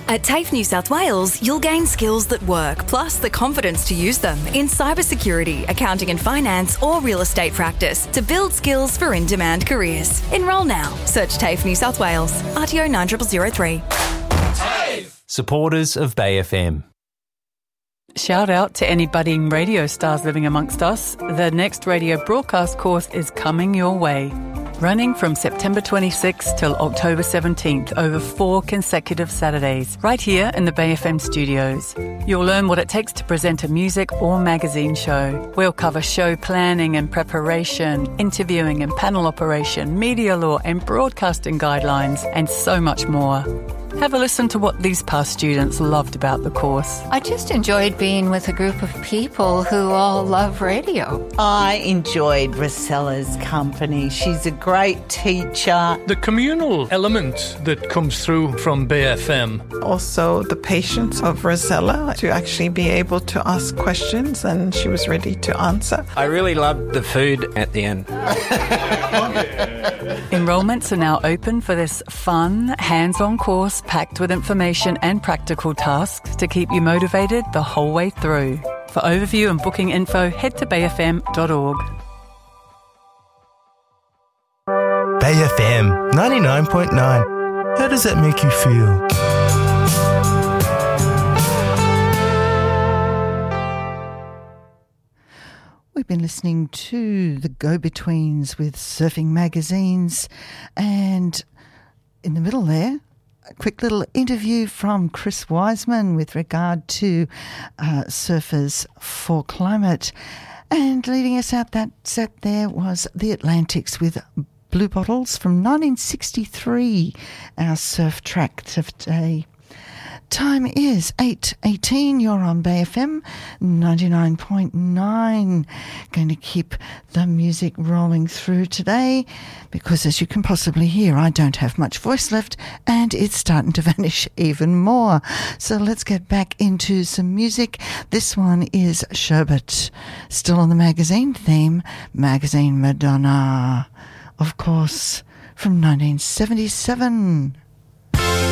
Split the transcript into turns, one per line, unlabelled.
At TAFE New South Wales, you'll gain skills that work, plus the confidence to use them in cybersecurity, accounting and finance, or real estate practice to build skills for in-demand careers. Enrol now. Search TAFE New South Wales. RTO 9003.
TAFE! Supporters of Bay FM.
Shout out to any budding radio stars living amongst us. The next radio broadcast course is coming your way. Running from September 26th till October 17th over 4 consecutive Saturdays, right here in the Bay FM studios. You'll learn what it takes to present a music or magazine show. We'll cover show planning and preparation, interviewing and panel operation, media law and broadcasting guidelines, and so much more. Have a listen to what these past students loved about the course.
I just enjoyed being with a group of people who all love radio.
I enjoyed Rosella's company. She's a great teacher.
The communal element that comes through from Bay FM.
Also the patience of Rosella to actually be able to ask questions, and she was ready to answer.
I really loved the food at the end.
Enrolments are now open for this fun, hands-on course packed with information and practical tasks to keep you motivated the whole way through. For overview and booking info, head to bayfm.org.
Bay FM 99.9. How does that make you feel?
We've been listening to the Go-Betweens with Surfing Magazines, and in the middle there, a quick little interview from Chris Wiseman with regard to Surfers for Climate. And leading us out that set there was The Atlantics with Blue Bottles from 1963, our surf track of today. Time is 8:18. You're on Bay FM 99.9. Going to keep the music rolling through today because, as you can possibly hear, I don't have much voice left and it's starting to vanish even more. So let's get back into some music. This one is Sherbet, still on the magazine theme, Magazine Madonna, of course, from 1977.